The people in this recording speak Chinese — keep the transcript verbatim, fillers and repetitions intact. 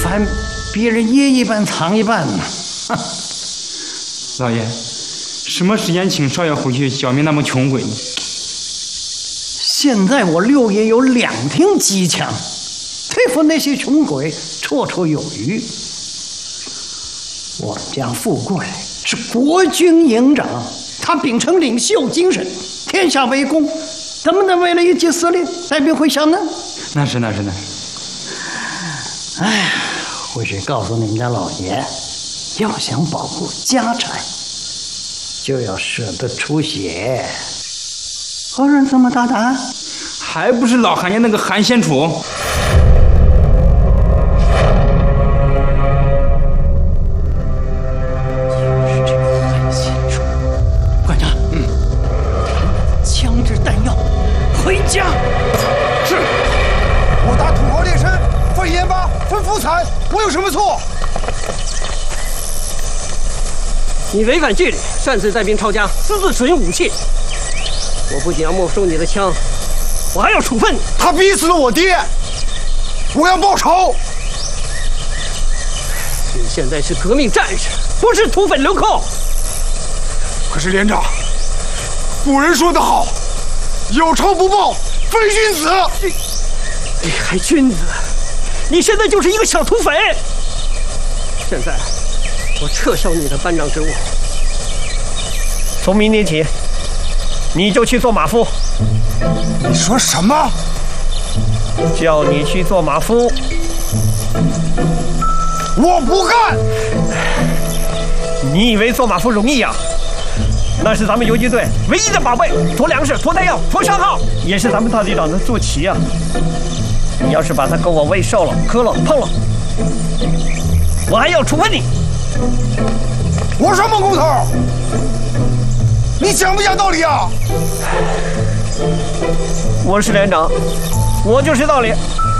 还别人掖一半藏一半呢。 老爷，什么时间请少爷回去剿灭那帮穷鬼呢？ 现在我六爷有两挺机枪，对付那些穷鬼绰绰有余。我们家富贵是国军营长，他秉承领袖精神，天下为公，怎么能为了一级司令带兵回乡呢？ 那是那是那是。 哎，回去告诉你们家老爷，要想保护家产，就要舍得出血。何人这么大胆？ 还不是老韩家那个韩先楚。 家是，我打土豪劣绅，分盐巴，分夫财，我有什么错？ 你违反纪律，擅自带兵抄家，私自使用武器。我不仅要没收你的枪，我还要处分你。 他逼死了我爹，我要报仇。 你现在是革命战士，不是土匪流寇。 可是连长，古人说得好。有仇不报，非君子。 你，你还君子？你现在就是一个小土匪。现在，我撤销你的班长职务。从明天起，你就去做马夫。 你说什么？ 叫你去做马夫。 我不干。 你以为做马夫容易呀？那是咱们游击队唯一的宝贝，驮粮食、驮弹药、驮伤号，也是咱们大队长的坐骑啊！你要是把它给我喂瘦了、磕了、碰了，我还要处分你！ 我说孟工头，你讲不讲道理啊？ 我是连长，我就是道理。